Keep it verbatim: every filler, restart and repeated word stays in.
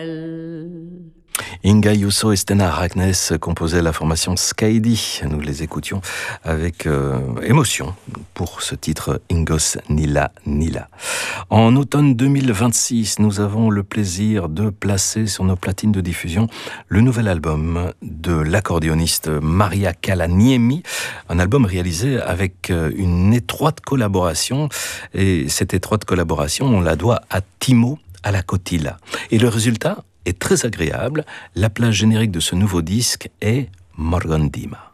Inga Jusso et Stena Ragnes composaient la formation Skaidi. Nous les écoutions avec euh, émotion pour ce titre Ingos Nila Nila. En automne deux mille vingt-six, nous avons le plaisir de placer sur nos platines de diffusion le nouvel album de l'accordéoniste Maria Kalaniemi, un album réalisé avec une étroite collaboration, et cette étroite collaboration, on la doit à Timo Alakotila. Et le résultat est très agréable. La plage générique de ce nouveau disque est Morgondima.